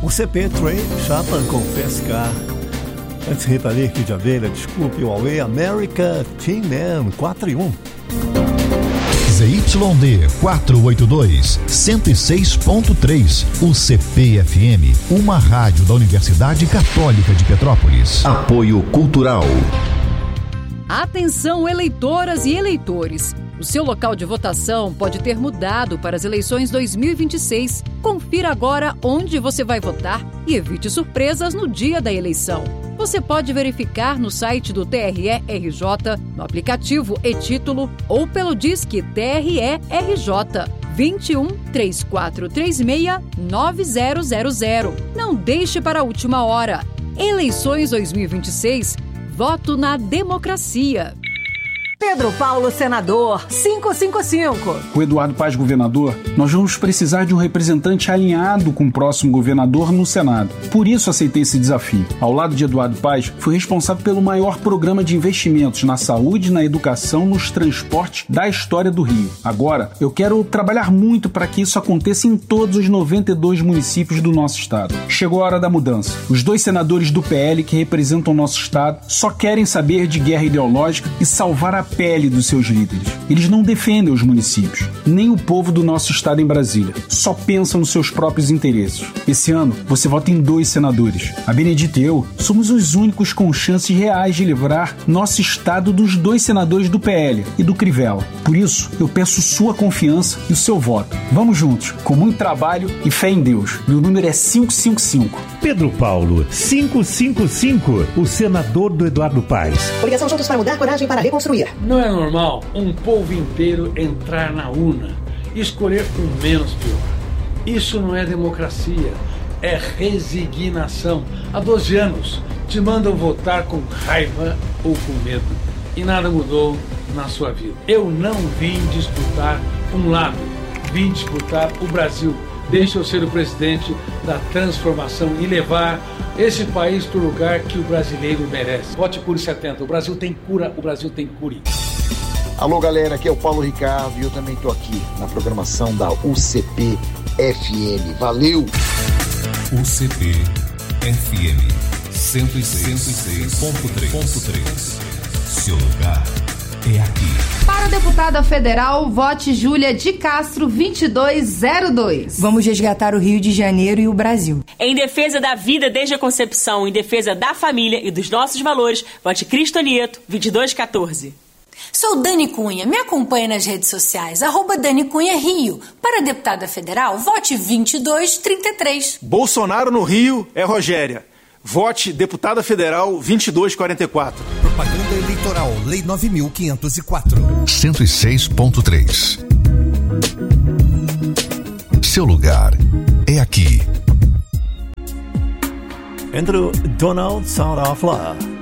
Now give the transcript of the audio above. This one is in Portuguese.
O CP Trade Chapa confescar. Antes Rita Lee de Abelha, desculpe o Huawei America Team Man 4 e 1. ZYD 482, 106.3, o CPFM, uma rádio da Universidade Católica de Petrópolis. Apoio Cultural. Atenção, eleitoras e eleitores. O seu local de votação pode ter mudado para as eleições 2026. Confira agora onde você vai votar e evite surpresas no dia da eleição. Você pode verificar no site do TRE-RJ, no aplicativo e-Título ou pelo Disque TRE-RJ 21 3436 9000. Não deixe para a última hora. Eleições 2026, voto na democracia. Pedro Paulo, senador, 555. Com Eduardo Paes, governador, nós vamos precisar de um representante alinhado com o próximo governador no Senado. Por isso aceitei esse desafio. Ao lado de Eduardo Paes, fui responsável pelo maior programa de investimentos na saúde, na educação, nos transportes da história do Rio. Agora, eu quero trabalhar muito para que isso aconteça em todos os 92 municípios do nosso estado. Chegou a hora da mudança. Os 2 senadores do PL que representam o nosso estado só querem saber de guerra ideológica e salvar a pele dos seus líderes. Eles não defendem os municípios, nem o povo do nosso estado em Brasília. Só pensam nos seus próprios interesses. Esse ano, você vota em 2 senadores. A Benedita e eu somos os únicos com chances reais de livrar nosso estado dos 2 senadores do PL e do Crivella. Por isso, eu peço sua confiança e o seu voto. Vamos juntos, com muito trabalho e fé em Deus. Meu número é 555. Pedro Paulo, 555, o senador do Eduardo Paes. Coligação Juntos para Mudar, coragem para reconstruir. Não é normal um povo inteiro entrar na urna e escolher o menos pior. Isso não é democracia, é resignação. Há 12 anos te mandam votar com raiva ou com medo e nada mudou na sua vida. Eu não vim disputar um lado, vim disputar o Brasil. Deixa eu ser o presidente da transformação e levar esse país para o lugar que o brasileiro merece. Vote Cure 70. O Brasil tem cura, o Brasil tem cure. Alô, galera, aqui é o Paulo Ricardo e eu também estou aqui na programação da UCP FM. Valeu! UCP FM 106.3. Seu lugar é aqui. Para a deputada federal, vote Júlia de Castro 2202. Vamos resgatar o Rio de Janeiro e o Brasil. Em defesa da vida desde a concepção, em defesa da família e dos nossos valores, vote Cristo Nieto 2214. Sou Dani Cunha, me acompanhe nas redes sociais, @Dani Cunha Rio. Para a deputada federal, vote 2233. Bolsonaro no Rio é Rogéria. Vote deputada federal 2244. Propaganda eleitoral, Lei 9.504. 106.3. Seu lugar é aqui. Andrew Donald, Sound of Love.